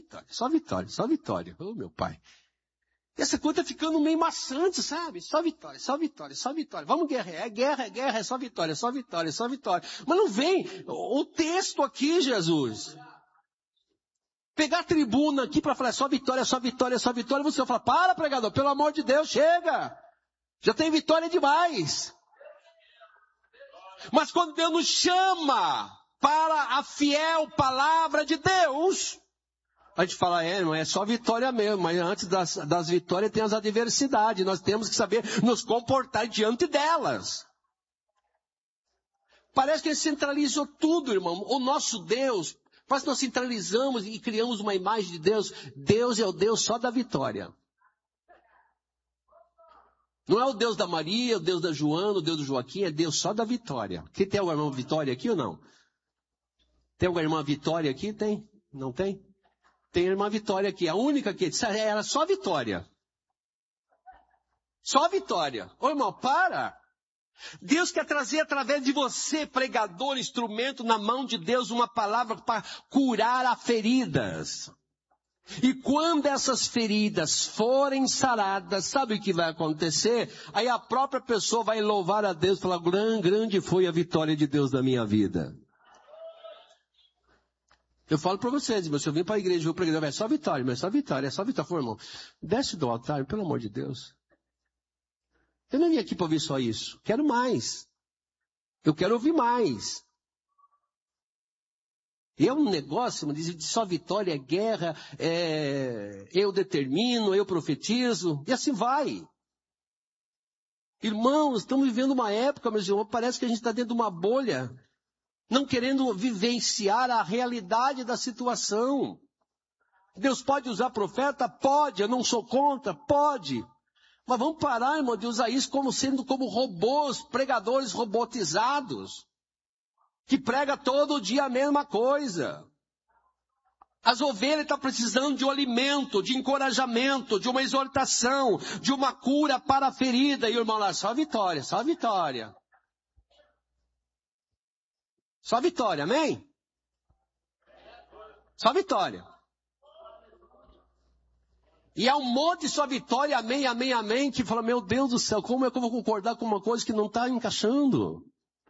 vitória, só vitória, só vitória. Ô, meu pai. E essa coisa tá ficando meio maçante, sabe? Só vitória, só vitória, só vitória. Vamos guerrear, é guerra, é só vitória, só vitória, só vitória. Mas não vem o texto aqui, Jesus. Pegar a tribuna aqui para falar só vitória, só vitória, só vitória. Você vai falar, para, pregador, pelo amor de Deus, chega. Já tem vitória demais. Mas quando Deus nos chama para a fiel palavra de Deus, a gente fala, irmão, é só vitória mesmo, mas antes das vitórias tem as adversidades, nós temos que saber nos comportar diante delas. Parece que ele centralizou tudo, irmão. O nosso Deus, parece que nós centralizamos e criamos uma imagem de Deus. Deus é o Deus só da vitória. Não é o Deus da Maria, o Deus da Joana, o Deus do Joaquim, é Deus só da vitória. Quem tem alguma irmã Vitória aqui ou não? Tem alguma irmã Vitória aqui? Tem? Não tem? Tem a irmã Vitória aqui, a única que era só vitória. Só vitória. Ô irmão, para! Deus quer trazer através de você, pregador, instrumento na mão de Deus, uma palavra para curar as feridas. E quando essas feridas forem saradas, sabe o que vai acontecer? Aí a própria pessoa vai louvar a Deus e falar, grande foi a vitória de Deus na minha vida. Eu falo para vocês, mas se eu vim para a igreja, eu vou para a igreja, é só vitória, mas é só vitória, é só vitória. Falei, irmão, desce do altar, pelo amor de Deus. Eu não vim aqui para ouvir só isso. Quero mais. Eu quero ouvir mais. E é um negócio, de só vitória, é guerra, eu determino, eu profetizo, e assim vai. Irmãos, estamos vivendo uma época, meus irmãos, parece que a gente está dentro de uma bolha, não querendo vivenciar a realidade da situação. Deus pode usar profeta? Pode, eu não sou contra, pode. Mas vamos parar, irmão, de usar isso como robôs, pregadores robotizados, que prega todo dia a mesma coisa. As ovelhas estão precisando de um alimento, de encorajamento, de uma exortação, de uma cura para a ferida. E o irmão lá, só vitória, só vitória. Só vitória, amém? Só vitória. E há um monte de só vitória, amém, amém, amém, que fala, meu Deus do céu, como é que eu vou concordar com uma coisa que não está encaixando?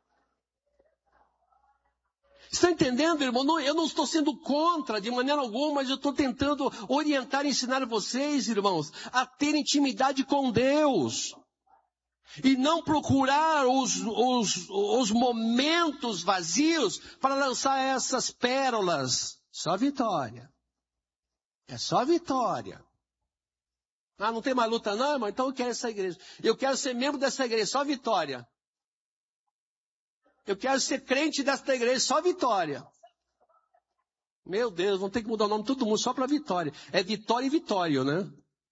Está entendendo, irmão? Eu não estou sendo contra de maneira alguma, mas eu estou tentando orientar e ensinar vocês, irmãos, a ter intimidade com Deus. E não procurar os momentos vazios para lançar essas pérolas. Só vitória. É só vitória. Ah, não tem mais luta não, irmão? Então eu quero essa igreja. Eu quero ser membro dessa igreja, só vitória. Eu quero ser crente desta igreja, só vitória. Meu Deus, vão ter que mudar o nome de todo mundo só para vitória. É vitória e vitório, né?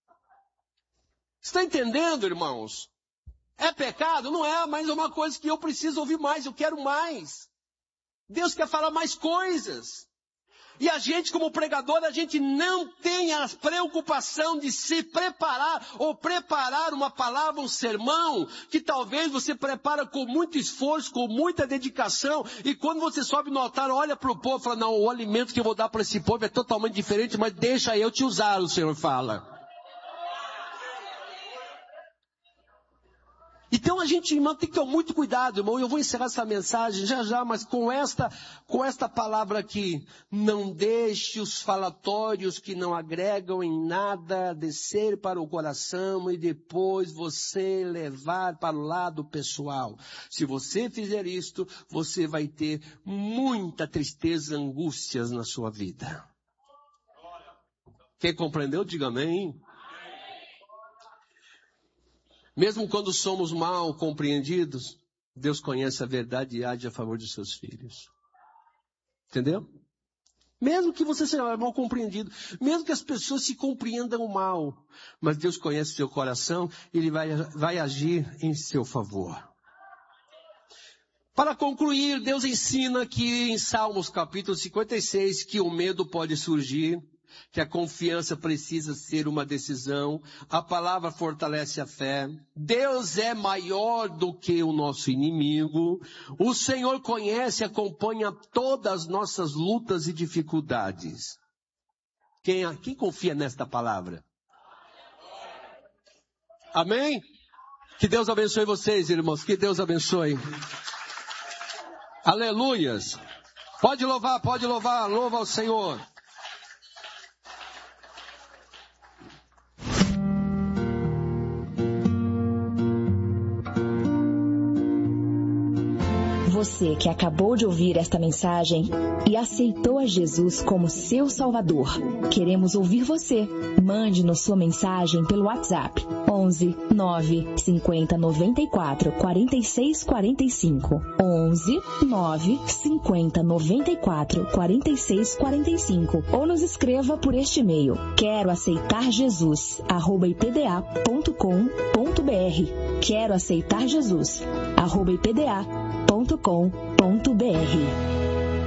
Está entendendo, irmãos? É pecado? Não é, mas é uma coisa que eu preciso ouvir mais, eu quero mais. Deus quer falar mais coisas. E a gente, como pregador, a gente não tem a preocupação de se preparar ou preparar uma palavra, um sermão, que talvez você prepara com muito esforço, com muita dedicação, e quando você sobe no altar, olha para o povo e fala, não, o alimento que eu vou dar para esse povo é totalmente diferente, mas deixa eu te usar, o Senhor fala. Então a gente, irmão, tem que ter muito cuidado, irmão. Eu vou encerrar essa mensagem já, mas com esta palavra aqui. Não deixe os falatórios que não agregam em nada descer para o coração e depois você levar para o lado pessoal. Se você fizer isto, você vai ter muita tristeza, angústias na sua vida. Quem compreendeu, diga amém. Mesmo quando somos mal compreendidos, Deus conhece a verdade e age a favor de seus filhos. Entendeu? Mesmo que você seja mal compreendido, mesmo que as pessoas se compreendam mal, mas Deus conhece seu coração e Ele vai agir em seu favor. Para concluir, Deus ensina aqui em Salmos capítulo 56 que o medo pode surgir, que a confiança precisa ser uma decisão, a palavra fortalece a fé, Deus é maior do que o nosso inimigo, o Senhor conhece e acompanha todas as nossas lutas e dificuldades. Quem confia nesta palavra? Amém? Que Deus abençoe vocês, irmãos. Que Deus abençoe. Aleluias. Pode louvar, louva ao Senhor. Você que acabou de ouvir esta mensagem e aceitou a Jesus como seu Salvador, queremos ouvir você. Mande-nos sua mensagem pelo WhatsApp 11 9 50 94 46 45 11 9 50 94 46 45 ou nos escreva por este e-mail queroaceitarjesus@ipda.com.br queroaceitarjesus@ipda.com.br.